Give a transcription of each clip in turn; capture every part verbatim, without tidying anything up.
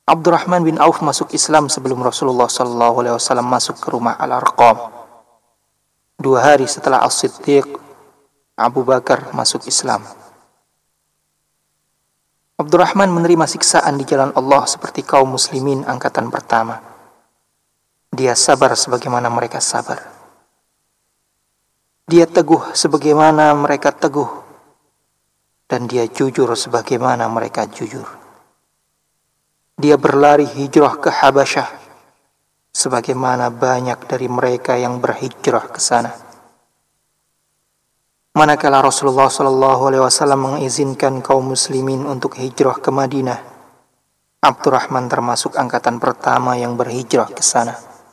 Abdurrahman bin Auf masuk Islam sebelum Rasulullah Shallallahu Alaihi Wasallam masuk ke rumah Al-Arqam. Dua hari setelah As-Siddiq, Abu Bakar masuk Islam. Abdurrahman menerima siksaan di jalan Allah seperti kaum muslimin angkatan pertama. Dia sabar sebagaimana mereka sabar. Dia teguh sebagaimana mereka teguh. Dan dia jujur sebagaimana mereka jujur. Dia berlari hijrah ke Habasyah sebagaimana banyak dari mereka yang berhijrah ke sana. Manakala Rasulullah Shallallahu Alaihi Wasallam mengizinkan kaum muslimin untuk hijrah ke Madinah, Abdurrahman termasuk angkatan pertama yang berhijrah ke sana.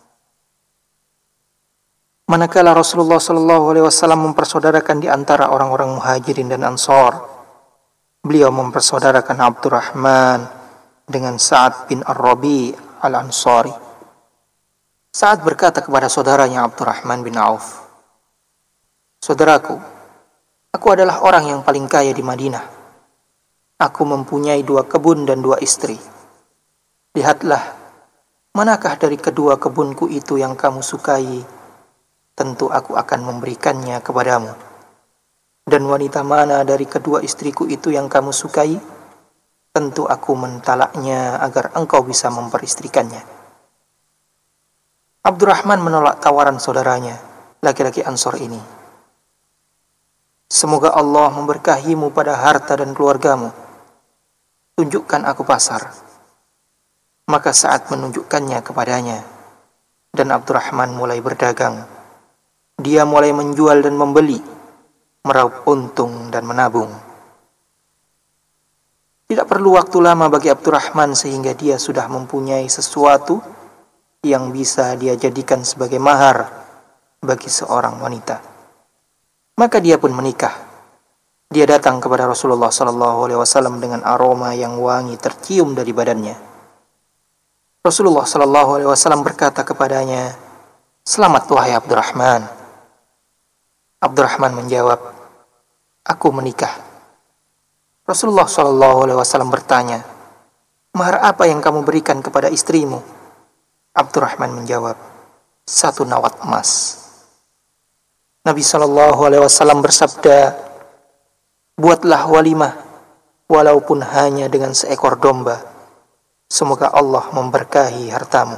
Manakala Rasulullah Shallallahu Alaihi Wasallam mempersaudarakan di antara orang-orang Muhajirin dan Ansor, beliau mempersaudarakan Abdurrahman dengan Sa'ad bin Ar-Rabi' Al-Ansari. Sa'ad berkata kepada saudaranya Abdurrahman bin Auf, "Saudaraku, aku adalah orang yang paling kaya di Madinah. Aku mempunyai dua kebun dan dua istri. Lihatlah, manakah dari kedua kebunku itu yang kamu sukai? Tentu aku akan memberikannya kepadamu. Dan wanita mana dari kedua istriku itu yang kamu sukai? Tentu aku mentalaknya agar engkau bisa memperistrikannya." Abdurrahman menolak tawaran saudaranya, laki-laki Ansor ini. "Semoga Allah memberkahimu pada harta dan keluargamu. Tunjukkan aku pasar." Maka saat menunjukkannya kepadanya, dan Abdurrahman mulai berdagang. Dia mulai menjual dan membeli, meraup untung dan menabung. Tidak perlu waktu lama bagi Abdurrahman sehingga dia sudah mempunyai sesuatu yang bisa dia jadikan sebagai mahar bagi seorang wanita. Maka dia pun menikah. Dia datang kepada Rasulullah Shallallahu Alaihi Wasallam dengan aroma yang wangi tercium dari badannya. Rasulullah Shallallahu Alaihi Wasallam berkata kepadanya, "Selamat wahai Abdurrahman." Abdurrahman menjawab, "Aku menikah." Rasulullah Shallallahu Alaihi Wasallam bertanya, "Mahar apa yang kamu berikan kepada istrimu?" Abdurrahman menjawab, "Satu nawat emas." Nabi Shallallahu Alaihi Wasallam bersabda, "Buatlah walimah, walaupun hanya dengan seekor domba. Semoga Allah memberkahi hartamu."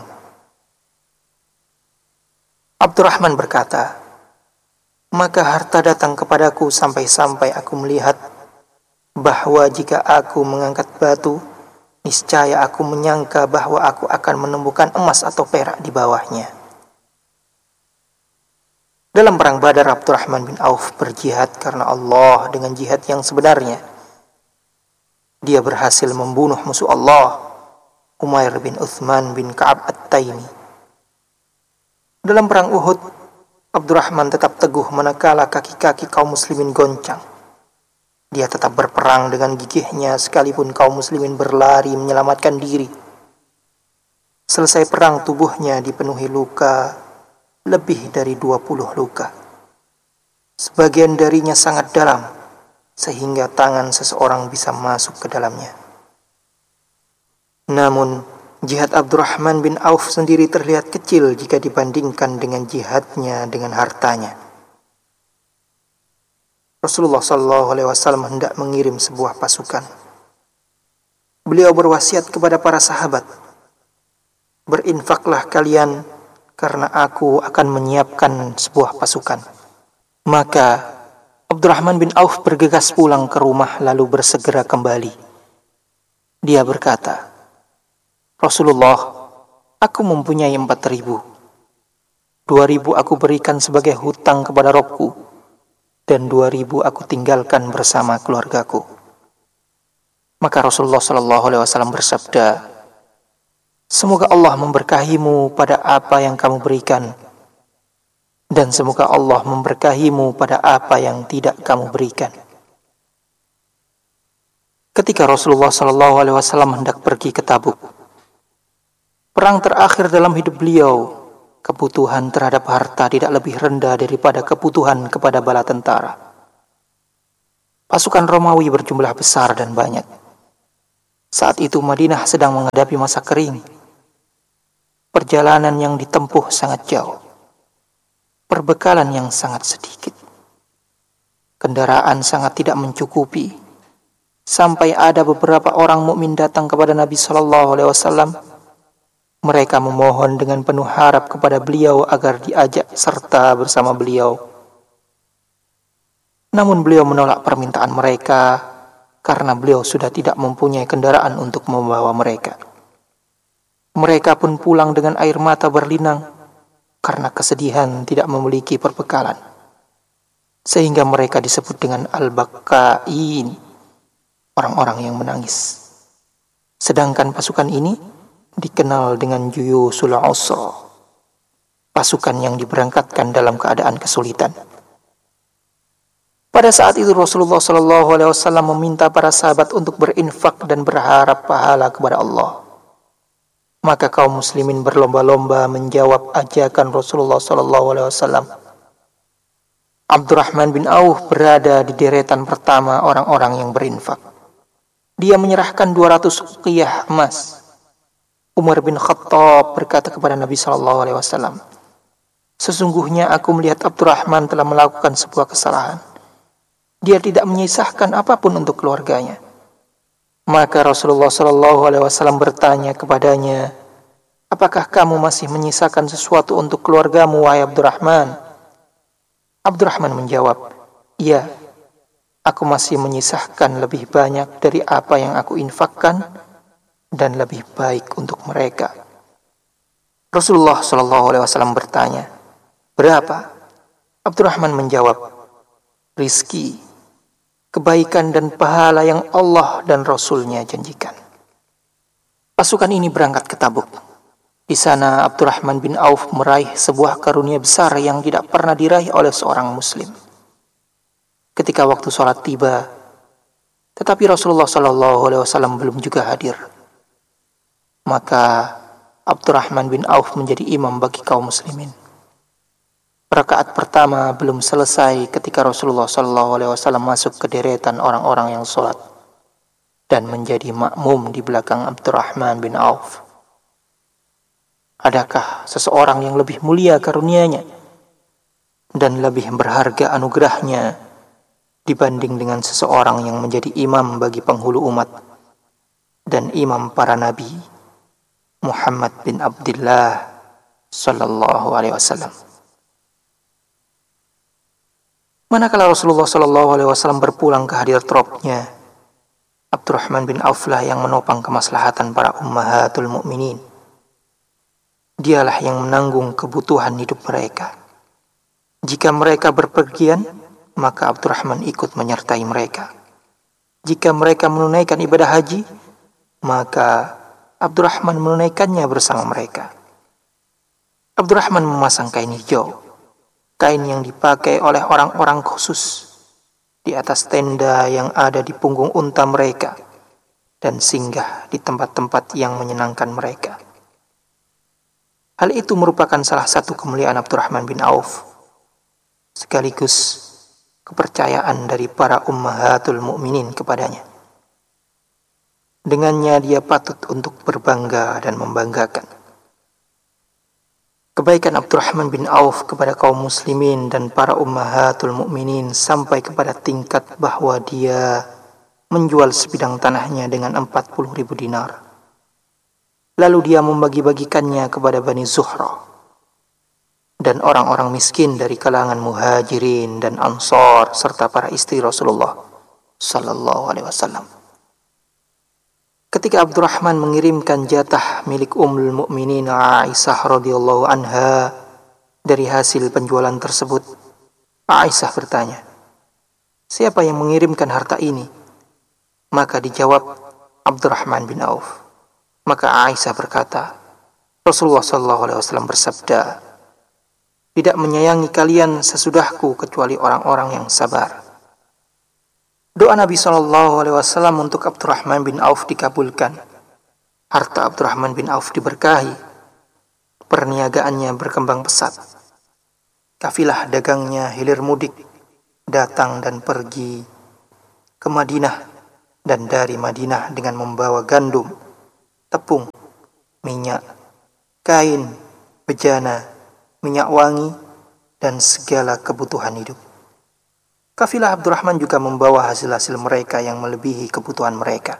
Abdurrahman berkata, "Maka harta datang kepadaku sampai-sampai aku melihat bahwa jika aku mengangkat batu, niscaya aku menyangka bahwa aku akan menemukan emas atau perak di bawahnya." Dalam perang Badar, Abdurrahman bin Auf berjihad karena Allah dengan jihad yang sebenarnya. Dia berhasil membunuh musuh Allah, Umair bin Uthman bin Ka'ab At-Taimi. Dalam perang Uhud, Abdurrahman tetap teguh manakala kaki-kaki kaum muslimin goncang. Dia tetap berperang dengan gigihnya sekalipun kaum muslimin berlari menyelamatkan diri. Selesai perang, tubuhnya dipenuhi luka, lebih dari dua puluh luka. Sebagian darinya sangat dalam, sehingga tangan seseorang bisa masuk ke dalamnya. Namun, jihad Abdurrahman bin Auf sendiri terlihat kecil jika dibandingkan dengan jihadnya dengan hartanya. Rasulullah Shallallahu Alaihi Wasallam hendak mengirim sebuah pasukan. Beliau berwasiat kepada para sahabat, "Berinfaklah kalian, karena aku akan menyiapkan sebuah pasukan." Maka Abdurrahman bin Auf bergegas pulang ke rumah lalu bersegera kembali. Dia berkata, "Rasulullah, aku mempunyai empat ribu. Dua ribu aku berikan sebagai hutang kepada Robku, dan dua ribu aku tinggalkan bersama keluargaku." Maka Rasulullah Shallallahu Alaihi Wasallam bersabda, "Semoga Allah memberkahimu pada apa yang kamu berikan, dan semoga Allah memberkahimu pada apa yang tidak kamu berikan." Ketika Rasulullah Shallallahu Alaihi Wasallam hendak pergi ke Tabuk, perang terakhir dalam hidup beliau, kebutuhan terhadap harta tidak lebih rendah daripada kebutuhan kepada bala tentara. Pasukan Romawi berjumlah besar dan banyak. Saat itu Madinah sedang menghadapi masa kering. Perjalanan yang ditempuh sangat jauh. Perbekalan yang sangat sedikit. Kendaraan sangat tidak mencukupi. Sampai ada beberapa orang mukmin datang kepada Nabi Shallallahu Alaihi Wasallam. Mereka memohon dengan penuh harap kepada beliau agar diajak serta bersama beliau. Namun beliau menolak permintaan mereka karena beliau sudah tidak mempunyai kendaraan untuk membawa mereka. Mereka pun pulang dengan air mata berlinang karena kesedihan tidak memiliki perbekalan. Sehingga mereka disebut dengan al-baqain, orang-orang yang menangis. Sedangkan pasukan ini dikenal dengan juyusul usra, pasukan yang diberangkatkan dalam keadaan kesulitan. Pada saat itu Rasulullah Shallallahu Alaihi Wasallam meminta para sahabat untuk berinfak dan berharap pahala kepada Allah. Maka kaum muslimin berlomba-lomba menjawab ajakan Rasulullah Shallallahu Alaihi Wasallam. Abdurrahman bin Auf berada di deretan pertama orang-orang yang berinfak. Dia menyerahkan dua ratus uqiyah emas. Umar bin Khattab berkata kepada Nabi Shallallahu Alaihi Wasallam, sesungguhnya aku melihat Abdurrahman telah melakukan sebuah kesalahan. Dia tidak menyisahkan apapun untuk keluarganya. Maka Rasulullah Shallallahu Alaihi Wasallam bertanya kepadanya, apakah kamu masih menyisakan sesuatu untuk keluargamu, wahai Abdurrahman? Abdurrahman menjawab, iya, aku masih menyisahkan lebih banyak dari apa yang aku infakkan dan lebih baik untuk mereka. Rasulullah Shallallahu Alaihi Wasallam bertanya, berapa? Abdurrahman menjawab, rizki, kebaikan dan pahala yang Allah dan Rasulnya janjikan. Pasukan ini berangkat ke Tabuk. Di sana Abdurrahman bin Auf meraih sebuah karunia besar yang tidak pernah diraih oleh seorang muslim. Ketika waktu sholat tiba, tetapi Rasulullah Shallallahu Alaihi Wasallam belum juga hadir. Maka Abdurrahman bin Auf menjadi imam bagi kaum muslimin. Rakaat pertama belum selesai ketika Rasulullah Shallallahu Alaihi Wasallam masuk ke deretan orang-orang yang sholat dan menjadi makmum di belakang Abdurrahman bin Auf. Adakah seseorang yang lebih mulia karunianya dan lebih berharga anugerahnya dibanding dengan seseorang yang menjadi imam bagi penghulu umat dan imam para nabi, Muhammad bin Abdullah Sallallahu Alaihi Wasallam. Manakala Rasulullah Sallallahu Alaihi Wasallam berpulang ke hadratropnya, Abdurrahman bin Auf lah yang menopang kemaslahatan para ummahatul mukminin. Dialah yang menanggung kebutuhan hidup mereka. Jika mereka berpergian, maka Abdurrahman ikut menyertai mereka. Jika mereka menunaikan ibadah haji, maka Abdurrahman menunaikannya bersama mereka. Abdurrahman memasang kain hijau, kain yang dipakai oleh orang-orang khusus, di atas tenda yang ada di punggung unta mereka, dan singgah di tempat-tempat yang menyenangkan mereka. Hal itu merupakan salah satu kemuliaan Abdurrahman bin Auf, sekaligus kepercayaan dari para ummahatul mukminin kepadanya. Dengannya dia patut untuk berbangga dan membanggakan. Kebaikan Abdurrahman bin Auf kepada kaum muslimin dan para ummahatul mukminin sampai kepada tingkat bahwa dia menjual sebidang tanahnya dengan empat puluh ribu dinar. Lalu dia membagi-bagikannya kepada Bani Zuhra dan orang-orang miskin dari kalangan muhajirin dan ansar serta para istri Rasulullah Sallallahu Alaihi Wasallam. Ketika Abdurrahman mengirimkan jatah milik Ummul Mukminin Aisyah radhiyallahu anha dari hasil penjualan tersebut, Aisyah bertanya, siapa yang mengirimkan harta ini? Maka dijawab Abdurrahman bin Auf. Maka Aisyah berkata, Rasulullah Sallallahu Alaihi Wasallam bersabda, tidak menyayangi kalian sesudahku kecuali orang-orang yang sabar. Doa Nabi Shallallahu Alaihi Wasallam untuk Abdurrahman bin Auf dikabulkan. Harta Abdurrahman bin Auf diberkahi. Perniagaannya berkembang pesat. Kafilah dagangnya hilir mudik, datang dan pergi ke Madinah dan dari Madinah dengan membawa gandum, tepung, minyak, kain, bejana, minyak wangi, dan segala kebutuhan hidup. Kafilah Abdurrahman juga membawa hasil-hasil mereka yang melebihi kebutuhan mereka.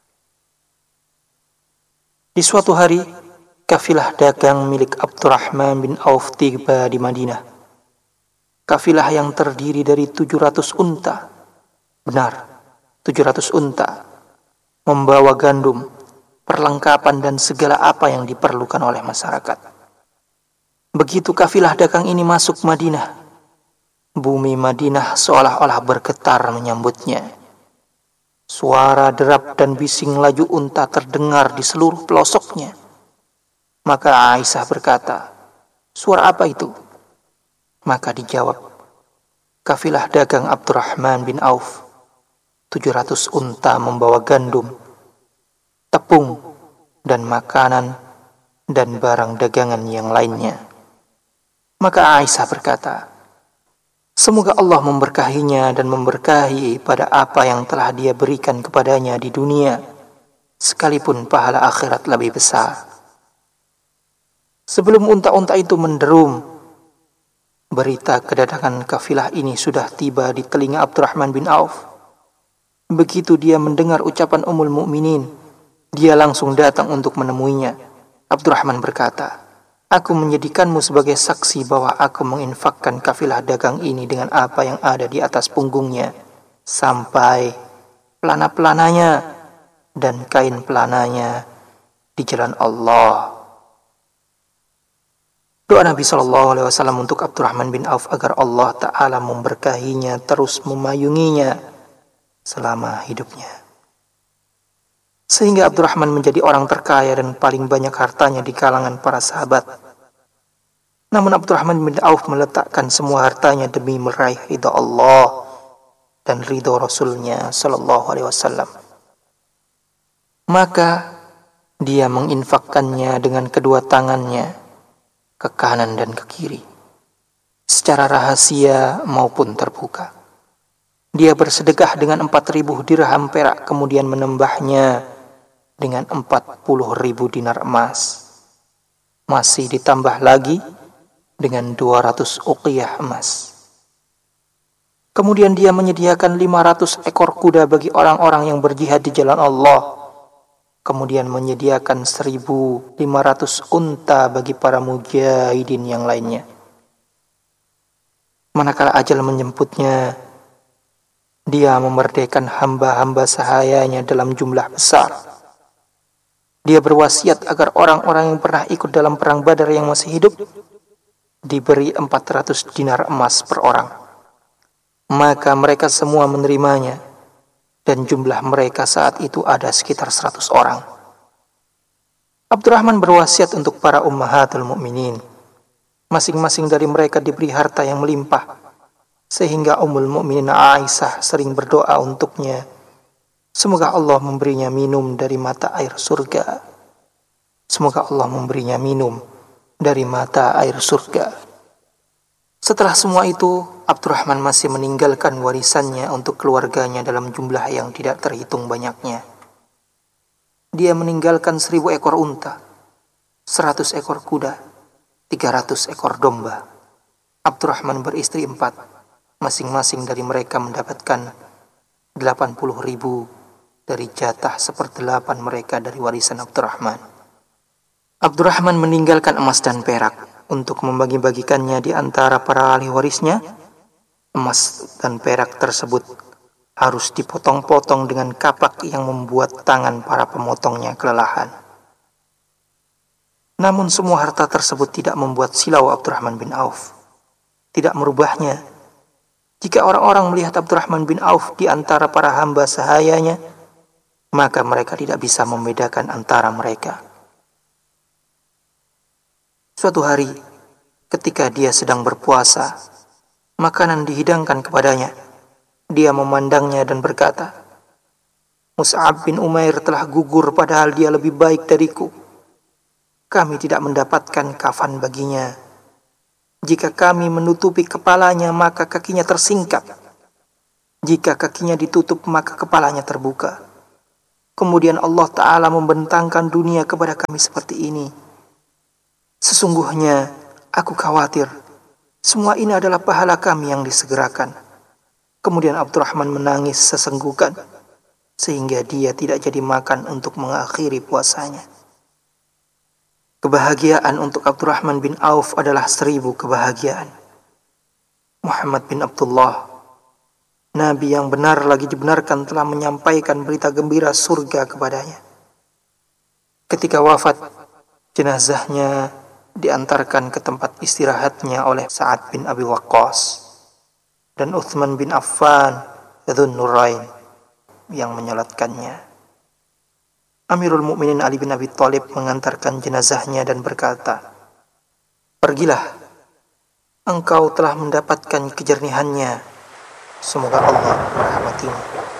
Di suatu hari, kafilah dagang milik Abdurrahman bin Auf tiba di Madinah. Kafilah yang terdiri dari tujuh ratus unta, benar, tujuh ratus unta, membawa gandum, perlengkapan dan segala apa yang diperlukan oleh masyarakat. Begitu kafilah dagang ini masuk Madinah, bumi Madinah seolah-olah bergetar menyambutnya. Suara derap dan bising laju unta terdengar di seluruh pelosoknya. Maka Aisyah berkata, "Suara apa itu?" Maka dijawab, "Kafilah dagang Abdurrahman bin Auf. tujuh ratus unta membawa gandum, tepung, dan makanan, dan barang dagangan yang lainnya." Maka Aisyah berkata, "Semoga Allah memberkahinya dan memberkahi pada apa yang telah Dia berikan kepadanya di dunia, sekalipun pahala akhirat lebih besar." Sebelum unta-unta itu menderum, berita kedatangan kafilah ini sudah tiba di telinga Abdurrahman bin Auf. Begitu dia mendengar ucapan Ummul Mukminin, dia langsung datang untuk menemuinya. Abdurrahman berkata, "Aku menjadikanmu sebagai saksi bahwa aku menginfakkan kafilah dagang ini dengan apa yang ada di atas punggungnya, sampai pelana-pelananya dan kain pelananya di jalan Allah." Doa Nabi shallallahu alaihi wasallam untuk Abdurrahman bin Auf agar Allah Ta'ala memberkahinya, terus memayunginya selama hidupnya. Sehingga Abdurrahman menjadi orang terkaya dan paling banyak hartanya di kalangan para sahabat. Namun Abdurrahman bin Auf meletakkan semua hartanya demi meraih ridha Allah dan ridha Rasulnya shallallahu alaihi wasallam. Maka dia menginfakkannya dengan kedua tangannya, ke kanan dan ke kiri, secara rahasia maupun terbuka. Dia bersedekah dengan empat ribu dirham perak, kemudian menambahnya dengan empat puluh ribu dinar emas. Masih ditambah lagi dengan dua ratus uqiyah emas. Kemudian dia menyediakan lima ratus ekor kuda bagi orang-orang yang berjihad di jalan Allah. Kemudian menyediakan seribu lima ratus unta bagi para mujahidin yang lainnya. Manakala ajal menjemputnya, dia memerdekakan hamba-hamba sahayanya dalam jumlah besar. Dia berwasiat agar orang-orang yang pernah ikut dalam perang Badar yang masih hidup diberi empat ratus dinar emas per orang. Maka mereka semua menerimanya, dan jumlah mereka saat itu ada sekitar seratus orang. Abdurrahman berwasiat untuk para ummahatul mukminin. Masing-masing dari mereka diberi harta yang melimpah, sehingga Ummul Mukminin Aisyah sering berdoa untuknya, semoga Allah memberinya minum dari mata air surga. Semoga Allah memberinya minum dari mata air surga. Setelah semua itu, Abdurrahman masih meninggalkan warisannya untuk keluarganya dalam jumlah yang tidak terhitung banyaknya. Dia meninggalkan seribu ekor unta, seratus ekor kuda, tiga ratus ekor domba. Abdurrahman beristri empat, masing-masing dari mereka mendapatkan delapan puluh ribu dari jatah seperdelapan mereka dari warisan Abdurrahman. Abdurrahman meninggalkan emas dan perak untuk membagi-bagikannya di antara para ahli warisnya. Emas dan perak tersebut harus dipotong-potong dengan kapak yang membuat tangan para pemotongnya kelelahan. Namun semua harta tersebut tidak membuat silau Abdurrahman bin Auf, tidak merubahnya. Jika orang-orang melihat Abdurrahman bin Auf di antara para hamba sahayanya, maka mereka tidak bisa membedakan antara mereka. Suatu hari, ketika dia sedang berpuasa, makanan dihidangkan kepadanya. Dia memandangnya dan berkata, "Mus'ab bin Umair telah gugur padahal dia lebih baik dariku. Kami tidak mendapatkan kafan baginya. Jika kami menutupi kepalanya, maka kakinya tersingkap. Jika kakinya ditutup, maka kepalanya terbuka. Kemudian Allah Ta'ala membentangkan dunia kepada kami seperti ini. Sesungguhnya aku khawatir semua ini adalah pahala kami yang disegerakan. Kemudian Abdurrahman menangis sesenggukan sehingga dia tidak jadi makan untuk mengakhiri puasanya. Kebahagiaan untuk Abdurrahman bin Auf adalah seribu kebahagiaan. Muhammad bin Abdullah, Nabi yang benar lagi dibenarkan, telah menyampaikan berita gembira surga kepadanya. Ketika wafat, jenazahnya diantarkan ke tempat istirahatnya oleh Sa'ad bin Abi Waqqas dan Uthman bin Affan Dzun Nurain yang menyolatkannya. Amirul Mukminin Ali bin Abi Thalib mengantarkan jenazahnya dan berkata, "Pergilah, engkau telah mendapatkan kejernihannya. Semoga Allah merahmatimu."